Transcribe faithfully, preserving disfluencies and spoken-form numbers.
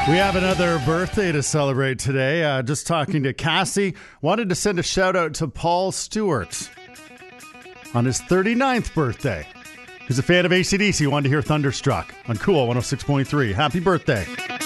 We have another birthday to celebrate today. Uh, just talking to Cassie. Wanted to send a shout out to Paul Stewart on his thirty-ninth birthday. He's a fan of A C D C. Wanted to hear Thunderstruck on Cool one oh six point three. Happy birthday.